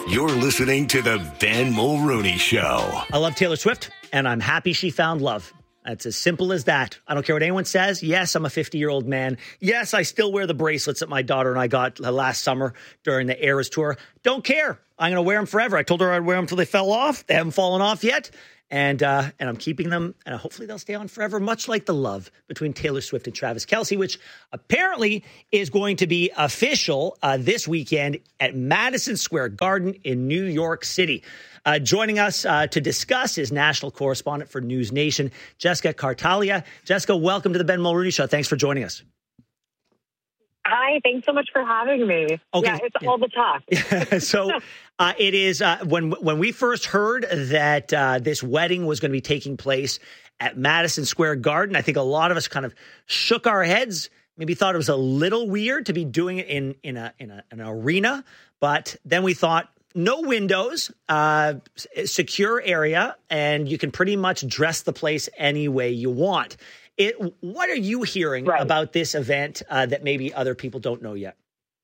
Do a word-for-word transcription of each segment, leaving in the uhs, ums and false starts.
You're listening to the Ben Mulrooney Show. I love Taylor Swift, and I'm happy she found love. It's as simple as that. I don't care what anyone says. Yes, I'm a fifty-year-old man. Yes, I still wear the bracelets that my daughter and I got last summer during the Eras tour. Don't care. I'm going to wear them forever. I told her I'd wear them until they fell off. They haven't fallen off yet. And uh, and I'm keeping them, and hopefully they'll stay on forever, much like the love between Taylor Swift and Travis Kelce, which apparently is going to be official uh, this weekend at Madison Square Garden in New York City. Uh, joining us uh, to discuss is national correspondent for News Nation, Jessica Kartalija. Jessica, welcome to the Ben Mulrooney Show. Thanks for joining us. Hi, thanks so much for having me. Okay. Yeah, it's all the talk. so uh, it is uh, when when we first heard that uh, this wedding was going to be taking place at Madison Square Garden, I think a lot of us kind of shook our heads, maybe thought it was a little weird to be doing it in in a in a, an arena, but then we thought no windows, uh, secure area, and you can pretty much dress the place any way you want. It, what are you hearing right. about this event uh, that maybe other people don't know yet?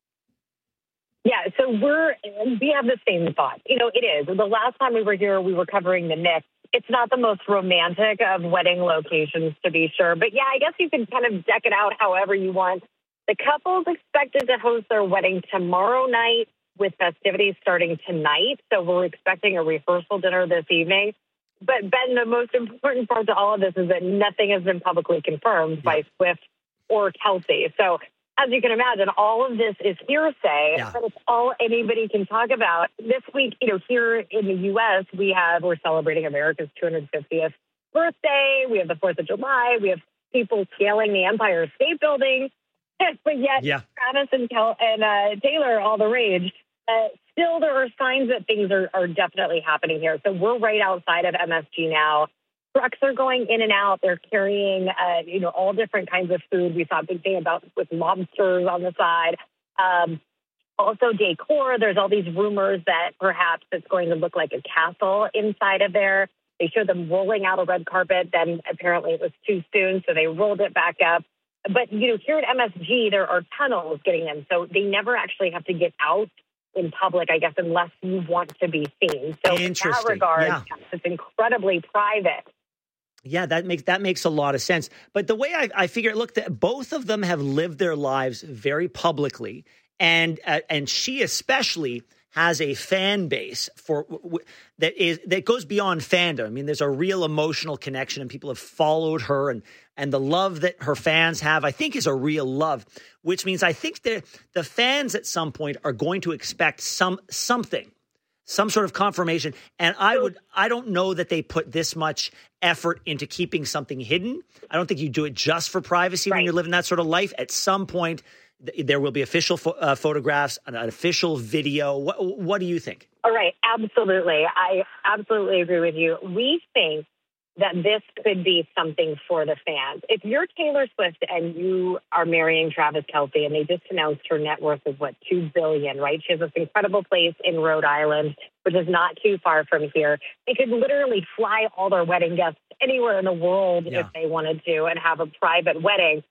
Yeah, so we're we have the same thought. You know, it is. The last time we were here, we were covering the Knicks. It's not the most romantic of wedding locations, to be sure. But yeah, I guess you can kind of deck it out however you want. The couple's expected to host their wedding tomorrow night with festivities starting tonight. So we're expecting a rehearsal dinner this evening. But, Ben, the most important part to all of this is that nothing has been publicly confirmed yeah. by Swift or Kelce. So, as you can imagine, all of this is hearsay, yeah. but it's all anybody can talk about. This week, you know, here in the U S, we have, we're celebrating America's two hundred fiftieth birthday. We have the fourth of July. We have people scaling the Empire State Building. But yet, yeah. Travis and, Kel- and uh, Taylor are all the rage. Uh, still, there are signs that things are, are definitely happening here. So we're right outside of M S G now. Trucks are going in and out. They're carrying, uh, you know, all different kinds of food. We saw a big thing about with lobsters on the side. Um, also decor. There's all these rumors that perhaps it's going to look like a castle inside of there. They showed them rolling out a red carpet. Then apparently it was too soon, so they rolled it back up. But, you know, here at M S G, there are tunnels getting in. So they never actually have to get out in public, I guess, unless you want to be seen. So in that regard, yeah. it's incredibly private. Yeah, that makes that makes a lot of sense. But the way I, I figure, look, that both of them have lived their lives very publicly, and uh, and she especially has a fan base for w- that is that goes beyond fandom. I mean, there's a real emotional connection, and people have followed her, and and the love that her fans have, I think, is a real love. Which means I think that the fans at some point are going to expect some something, some sort of confirmation. And I would, I don't know that they put this much effort into keeping something hidden. I don't think you do it just for privacy right. when you're living that sort of life. At some point, th- there will be official fo- uh, photographs, an, an official video. What, what do you think? All right, absolutely. I absolutely agree with you. We think that this could be something for the fans. If you're Taylor Swift and you are marrying Travis Kelce, and they just announced her net worth is, what, two billion dollars, right? She has this incredible place in Rhode Island, which is not too far from here. They could literally fly all their wedding guests anywhere in the world yeah. if they wanted to and have a private wedding.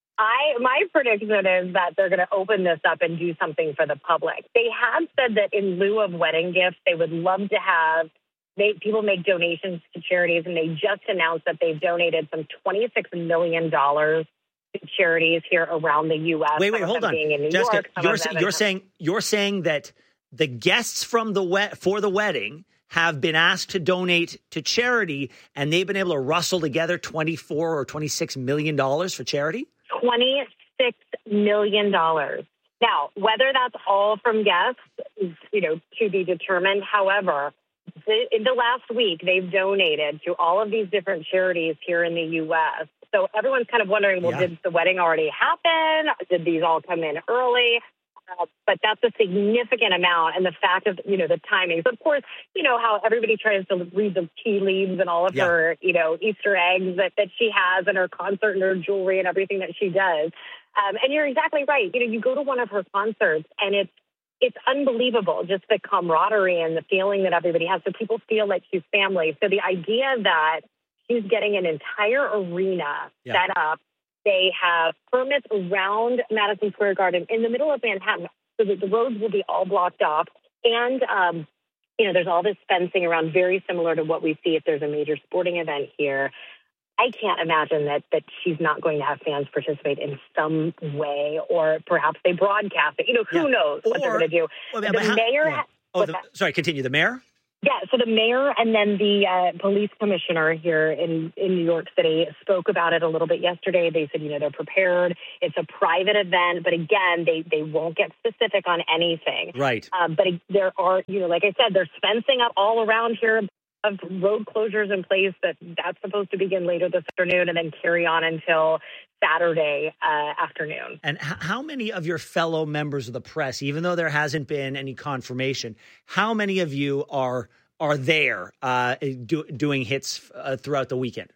I my prediction is that they're going to open this up and do something for the public. They have said that in lieu of wedding gifts, they would love to have They, people make donations to charities, and they just announced that they've donated some twenty-six million dollars to charities here around the U S. Wait, wait, hold on. Jessica, York, you're, say, you're saying you're saying that the guests from the wed- for the wedding have been asked to donate to charity, and they've been able to rustle together twenty-four or twenty-six million dollars for charity? twenty-six million dollars. Now, whether that's all from guests is, you know, to be determined. However, in the last week, they've donated to all of these different charities here in the U S. So everyone's kind of wondering, well, yeah. did the wedding already happen? Did these all come in early? Uh, but that's a significant amount. And the fact of, you know, the timings. Of course, you know, how everybody tries to read the tea leaves and all of yeah. her, you know, Easter eggs that, that she has and her concert and her jewelry and everything that she does. Um, and you're exactly right. You know, you go to one of her concerts and it's, It's unbelievable, just the camaraderie and the feeling that everybody has. So people feel like she's family. So the idea that she's getting an entire arena yeah. set up, they have permits around Madison Square Garden in the middle of Manhattan so that the roads will be all blocked off. And, um, you know, there's all this fencing around, very similar to what we see if there's a major sporting event here. I can't imagine that that she's not going to have fans participate in some way, or perhaps they broadcast it. You know, who yeah. knows what or, they're going to do. Well, the how, mayor... Yeah. Oh, the, sorry, continue. The mayor? Yeah, so the mayor and then the uh, police commissioner here in, in New York City spoke about it a little bit yesterday. They said, you know, they're prepared. It's a private event, but again, they, they won't get specific on anything. Right. Um, but there are, you know, like I said, there's fencing up all around here of road closures in place that that's supposed to begin later this afternoon and then carry on until Saturday uh, afternoon. And h- how many of your fellow members of the press, even though there hasn't been any confirmation, how many of you are are there uh, do, doing hits uh, throughout the weekend?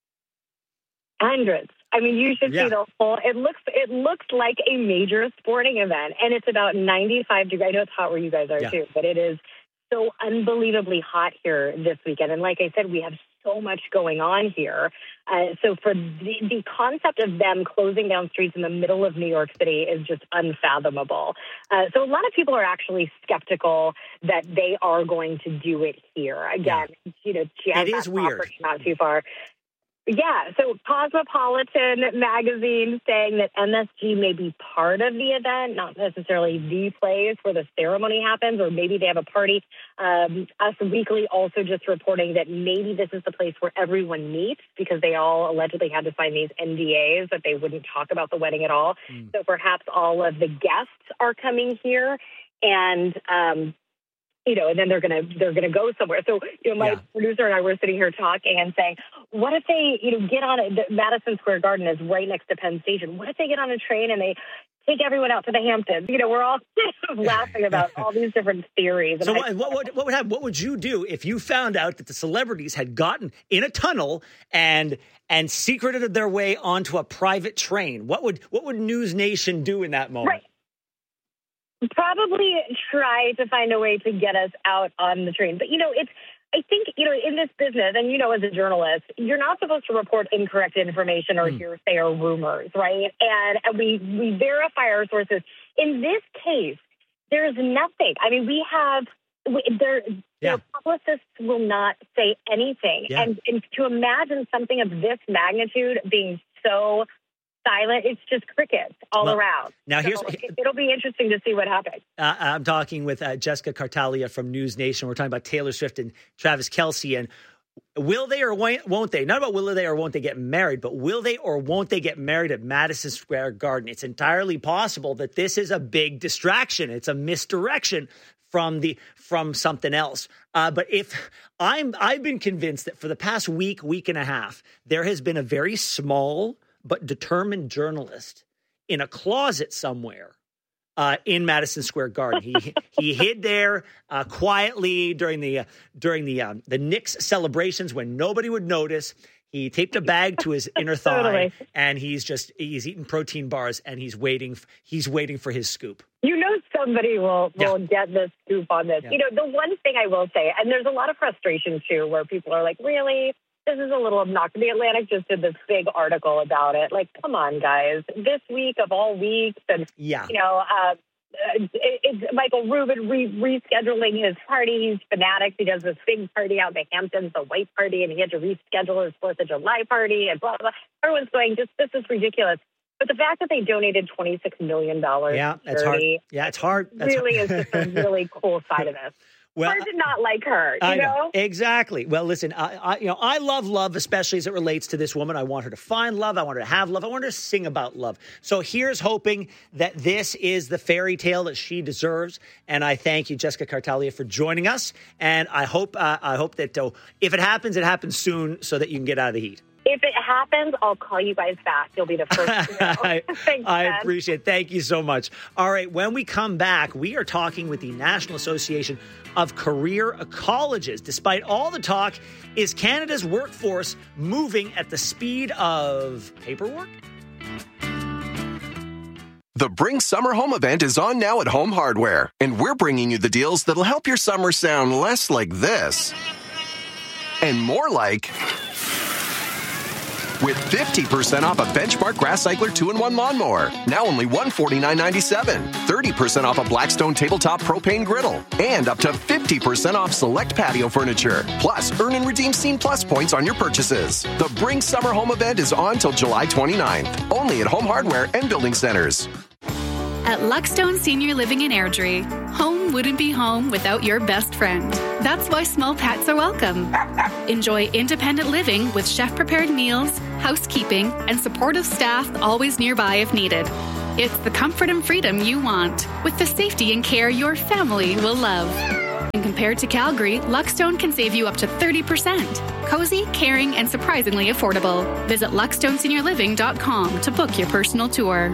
Hundreds. I mean, you should yeah. see the whole. It looks it looks like a major sporting event, and it's about ninety-five degrees. I know it's hot where you guys are yeah. too, but it is so unbelievably hot here this weekend. And like I said, we have so much going on here. Uh, so for the, the concept of them closing down streets in the middle of New York City is just unfathomable. Uh, so a lot of people are actually skeptical that they are going to do it here. Again, yeah. you know, she has it that is weird. Not too far. Yeah, so Cosmopolitan magazine saying that M S G may be part of the event, not necessarily the place where the ceremony happens, or maybe they have a party. Um, Us Weekly also just reporting that maybe this is the place where everyone meets because they all allegedly had to sign these N D As that they wouldn't talk about the wedding at all. Mm. So perhaps all of the guests are coming here, and um you know, and then they're gonna they're gonna go somewhere. So, you know, my yeah. producer and I were sitting here talking and saying, what if they, you know, get on a, Madison Square Garden is right next to Penn Station. What if they get on a train and they take everyone out to the Hamptons? You know, we're all laughing about all these different theories. So, what, what, what, what would happen? What would you do if you found out that the celebrities had gotten in a tunnel and and secreted their way onto a private train? What would what would News Nation do in that moment? Right. Probably try to find a way to get us out on the train. But, you know, it's, I think, you know, in this business, and, you know, as a journalist, you're not supposed to report incorrect information or mm. hearsay or rumors, right? And, and we, we verify our sources. In this case, there's nothing. I mean, we have, we, there, yeah. their publicists will not say anything. Yeah. And, and to imagine something of this magnitude being so silent, it's just crickets all well, around. Now, here's so it, it'll be interesting to see what happens. Uh, I'm talking with uh, Jessica Cartalia from News Nation. We're talking about Taylor Swift and Travis Kelce, and will they or won't they? Not about will they or won't they get married, but will they or won't they get married at Madison Square Garden? It's entirely possible that this is a big distraction. It's a misdirection from the from something else. Uh, but if I'm, I've been convinced that for the past week, week and a half, there has been a very small but determined journalist in a closet somewhere uh, in Madison Square Garden. He he hid there uh, quietly during the uh, during the um, the Knicks celebrations when nobody would notice. He taped a bag to his inner thigh, totally. and he's just he's eating protein bars, and he's waiting he's waiting for his scoop. You know, somebody will will yeah. get the scoop on this. Yeah. You know, the one thing I will say, and there's a lot of frustration too, where people are like, really. This is a little obnoxious. The Atlantic just did this big article about it. Like, come on, guys. This week of all weeks. And, yeah. you know, uh, it, it's Michael Rubin re- rescheduling his party. He's fanatics. He does this big party out in the Hamptons, the white party, and he had to reschedule his fourth of July party and blah, blah, blah. Everyone's going, just this is ridiculous. But the fact that they donated twenty-six million dollars yeah, to that's charity hard. Yeah, it's hard. That's really hard. is just a really cool side of this. Well, hard to not like her, you I know? know? Exactly. Well, listen, I, I, you know, I love love, especially as it relates to this woman. I want her to find love. I want her to have love. I want her to sing about love. So here's hoping that this is the fairy tale that she deserves. And I thank you, Jessica Cartalia, for joining us. And I hope, uh, I hope that uh, if it happens, it happens soon so that you can get out of the heat. If it happens, I'll call you guys back. You'll be the first to know. I, Thanks, I Ben. appreciate it. Thank you so much. All right, when we come back, we are talking with the National Association of Career Ecologists. Despite all the talk, is Canada's workforce moving at the speed of paperwork? The Bring Summer Home event is on now at Home Hardware, and we're bringing you the deals that'll help your summer sound less like this and more like with fifty percent off a Benchmark Grass Cycler two in one lawnmower. Now only one hundred forty-nine ninety-seven. thirty percent off a Blackstone tabletop propane griddle. And up to fifty percent off select patio furniture. Plus, earn and redeem Scene Plus points on your purchases. The Bring Summer Home event is on till July twenty-ninth. Only at Home Hardware and Building Centers. At Luckstone Senior Living in Airdrie, home wouldn't be home without your best friend. That's why small pets are welcome. Enjoy independent living with chef-prepared meals, housekeeping, and supportive staff always nearby if needed. It's the comfort and freedom you want, with the safety and care your family will love. And compared to Calgary, Luckstone can save you up to thirty percent. Cozy, caring, and surprisingly affordable. Visit luckstone senior living dot com to book your personal tour.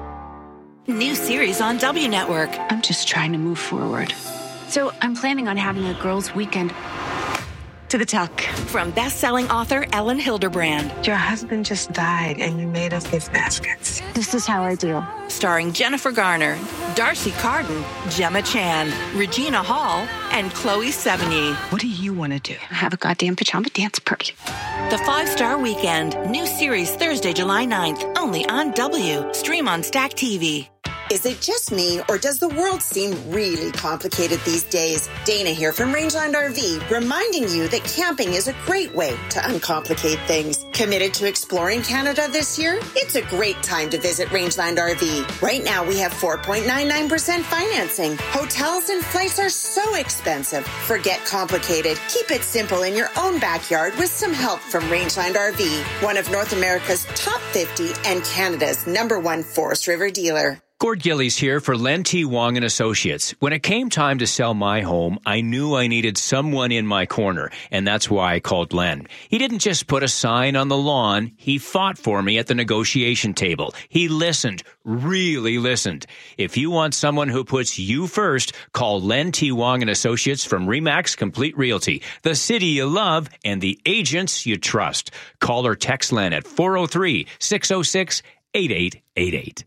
New series on W Network. I'm just trying to move forward. So I'm planning on having a girls' weekend. To the tuck. From best-selling author Ellen Hilderbrand. Your husband just died and you made us gift baskets. This is how I do. Starring Jennifer Garner, Darcy Carden, Gemma Chan, Regina Hall, and Chloe Sevigny. What do you want to do? Have a goddamn pajama dance party. The Five-Star Weekend. New series Thursday, July ninth. Only on W. Stream on Stack T V. Is it just me, or does the world seem really complicated these days? Dana here from Rangeland R V, reminding you that camping is a great way to uncomplicate things. Committed to exploring Canada this year? It's a great time to visit Rangeland R V. Right now, we have four point nine nine percent financing. Hotels and flights are so expensive. Forget complicated. Keep it simple in your own backyard with some help from Rangeland R V, one of North America's top fifty and Canada's number one Forest River dealer. Gord Gillies here for Len T. Wong and Associates. When it came time to sell my home, I knew I needed someone in my corner, and that's why I called Len. He didn't just put a sign on the lawn. He fought for me at the negotiation table. He listened, really listened. If you want someone who puts you first, call Len T. Wong and Associates from Remax Complete Realty, the city you love and the agents you trust. Call or text Len at four oh three, six oh six, eight eight eight eight.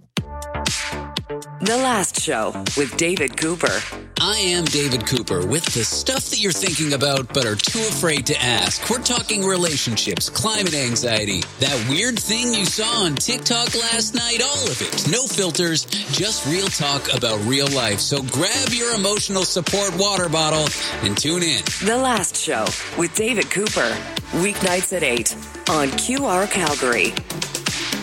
The Last Show with David Cooper. I am David Cooper with the stuff that you're thinking about but are too afraid to ask. We're talking relationships, climate anxiety, that weird thing you saw on TikTok last night, all of it. No filters, just real talk about real life. So grab your emotional support water bottle and tune in. The Last Show with David Cooper. Weeknights at eight on Q R Calgary.